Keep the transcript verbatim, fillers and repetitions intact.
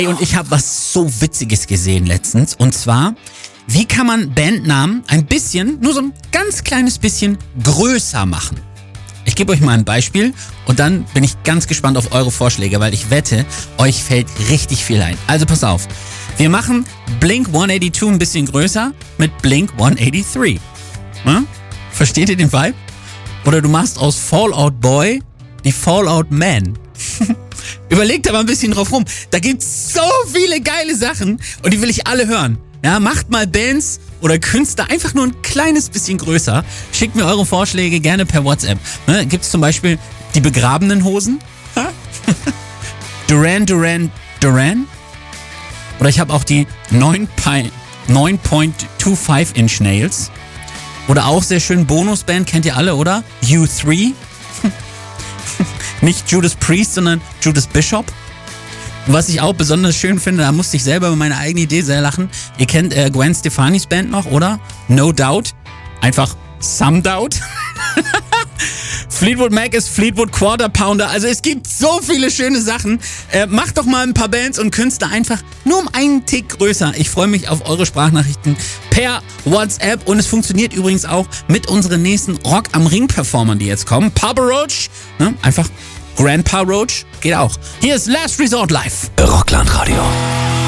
Und ich habe was so Witziges gesehen letztens. Und zwar, wie kann man Bandnamen ein bisschen, nur so ein ganz kleines bisschen größer machen? Ich gebe euch mal ein Beispiel und dann bin ich ganz gespannt auf eure Vorschläge, weil ich wette, euch fällt richtig viel ein. Also pass auf, wir machen Blink hundertzweiundachtzig ein bisschen größer mit Blink hundertdreiundachtzig. Hm? Versteht ihr den Vibe? Oder du machst aus Fallout Boy die Fallout Man. Überlegt aber ein bisschen drauf rum. Da gibt's so viele geile Sachen und die will ich alle hören. Ja, macht mal Bands oder Künstler einfach nur ein kleines bisschen größer. Schickt mir eure Vorschläge gerne per WhatsApp. Ne, gibt's zum Beispiel die begrabenen Hosen? Duran Duran Duran? Oder ich habe auch die neun Komma fünfundzwanzig Inch Nails. Oder auch sehr schön Bonusband, kennt ihr alle, oder? U drei. Nicht Judas Priest, sondern Judas Bishop. Und was ich auch besonders schön finde, da musste ich selber über meine eigene Idee sehr lachen. Ihr kennt äh, Gwen Stefanis Band noch, oder? No Doubt. Einfach Some Doubt. Fleetwood Mac ist Fleetwood Quarter Pounder. Also es gibt so viele schöne Sachen. Äh, macht doch mal ein paar Bands und Künstler einfach nur um einen Tick größer. Ich freue mich auf eure Sprachnachrichten per WhatsApp. Und es funktioniert übrigens auch mit unseren nächsten Rock am Ring Performern, die jetzt kommen. Papa Roach, ne? Einfach Grandpa Roach, geht auch. Hier ist Last Resort Live. Rockland Radio.